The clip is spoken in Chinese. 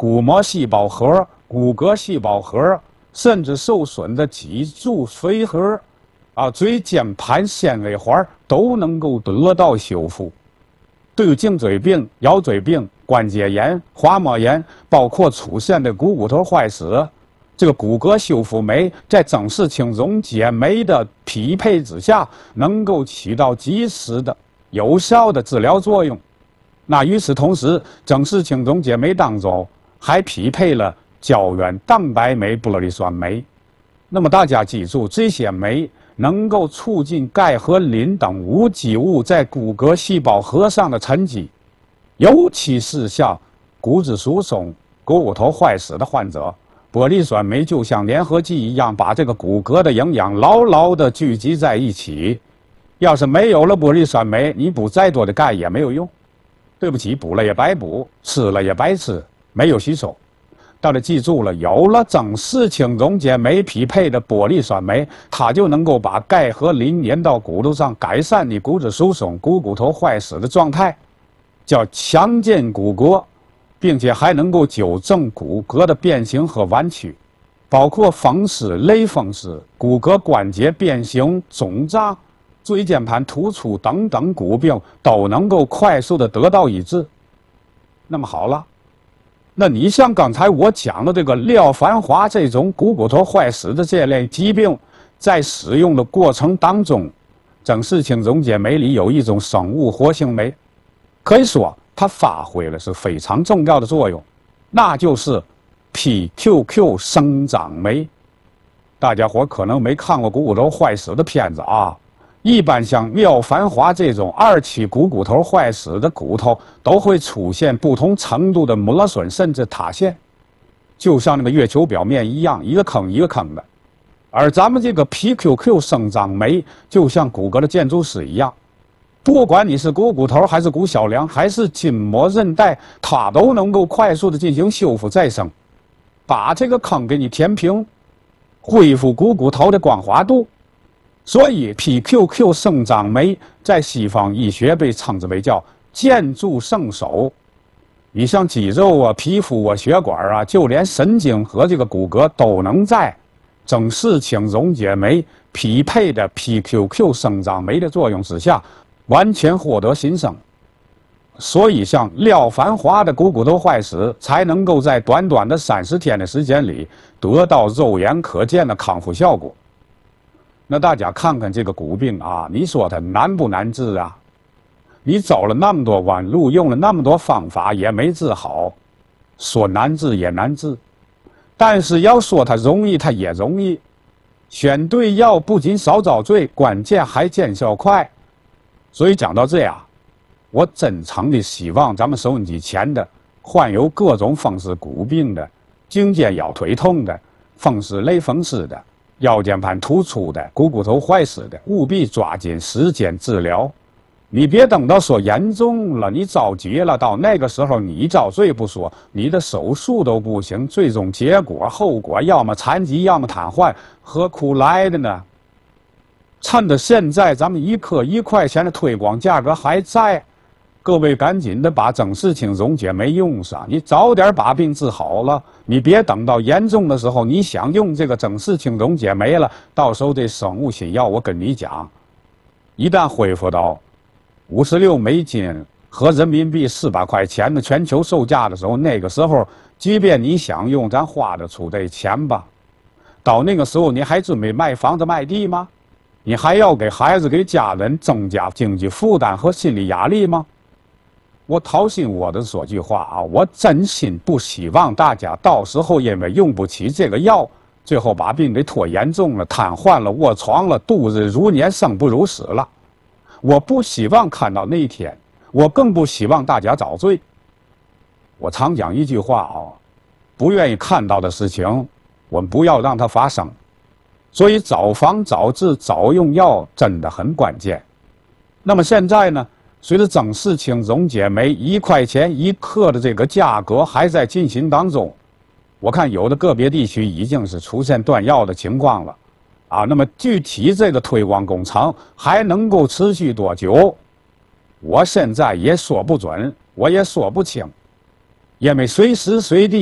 骨膜细胞核、骨骼细胞核，甚至受损的脊柱髓核，椎间盘纤维环都能够得到修复。对于颈椎病、腰椎病、关节炎、滑膜炎，包括出现的股头坏死，这个骨骼修复酶在整氏青溶解酶的匹配之下，能够起到及时的、有效的治疗作用。那与此同时，整氏青溶解酶当中还匹配了胶原蛋白酶、玻璃酸酶。那么大家记住，这些酶能够促进钙和磷等无机物在骨骼细胞核上的沉积，尤其是像骨质疏松、股骨头坏死的患者，玻璃酸酶就像粘合剂一样，把这个骨骼的营养牢牢地聚集在一起。要是没有了玻璃酸酶，你补再多的钙也没有用。对不起，补了也白补，吃了也白吃，没有吸收。大家记住了，有了整氏青溶解酶匹配的玻璃酸酶，它就能够把钙和磷粘到骨头上，改善你骨质疏松、骨头坏死的状态，叫强健骨骼，并且还能够纠正骨骼的变形和弯曲，包括风湿、类风湿、骨骼关节变形、肿胀、椎间盘突出等等骨病都能够快速的得到医治。那么好了，那你像刚才我讲的这个廖凡华这种骨头坏死的这类疾病，在使用的过程当中，整氏青溶解酶里有一种生物活性酶，可以说它发挥了是非常重要的作用，那就是 PQQ 生长酶。大家伙可能没看过骨头坏死的片子啊。一般像廖凡华这种2期骨头坏死的骨头，都会出现不同程度的磨损甚至塌陷，就像那个月球表面一样，一个坑一个坑的。而咱们这个 PQQ 生长酶就像骨骼的建筑师一样，不管你是骨头还是骨小梁还是筋膜韧带，它都能够快速的进行修复再生，把这个坑给你填平，恢复骨头的光滑度。所以 PQQ 生长酶在西方医学被称之为叫建筑圣手。你像肌肉啊、皮肤啊、血管啊，就连神经和这个骨骼都能在整氏青溶解酶匹配的 PQQ 生长酶的作用之下，完全获得新生。所以像廖凡华的骨头坏死才能够在短短的30天的时间里得到肉眼可见的康复效果。那大家看看这个骨病啊，你说它难不难治啊？你走了那么多弯路，用了那么多方法也没治好，说难治也难治。但是要说它容易，它也容易。选对药不仅少遭罪，关键还见效快。所以讲到这样，我真诚的希望咱们收音机前的患有各种风湿骨病的、颈肩腰腿痛的、风湿类风湿的、腰间盘突出的、骨头坏死的，务必抓紧时间治疗。你别等到说严重了，你着急了，到那个时候你遭罪不说，你的手术都不行，最终结果后果要么残疾，要么瘫痪，何苦来的呢？趁着现在咱们1颗1块钱的推广价格还在，各位赶紧的把整氏青溶解酶用上，你早点把病治好了，你别等到严重的时候，你想用这个整氏青溶解酶了，到时候这生物新药我跟你讲，一旦恢复到56美金和人民币400块钱的全球售价的时候，那个时候即便你想用，咱花得出这钱吧？到那个时候你还准备卖房子卖地吗？你还要给孩子给家人增加经济负担和心理压力吗？我掏心窝子说句话啊，我真心不希望大家到时候因为用不起这个药，最后把病给拖严重了、瘫痪了、卧床了、度日如年、生不如死了。我不希望看到那一天，我更不希望大家遭罪。我常讲一句话啊，不愿意看到的事情，我们不要让它发生。所以早防早治早用药真的很关键。那么现在呢，随着整氏青溶解酶1块钱1克的这个价格还在进行当中，我看有的个别地区已经是出现断药的情况了啊。那么具体这个推广工程还能够持续多久，我现在也说不准，我也说不清，因为随时随地